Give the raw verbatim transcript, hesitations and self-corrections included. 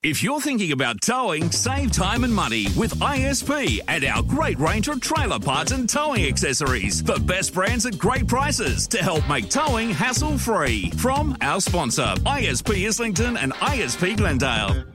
If you're thinking about towing, save time and money with I S P and our great range of trailer parts and towing accessories. The best brands at great prices to help make towing hassle-free. From our sponsor, I S P Islington and I S P Glendale.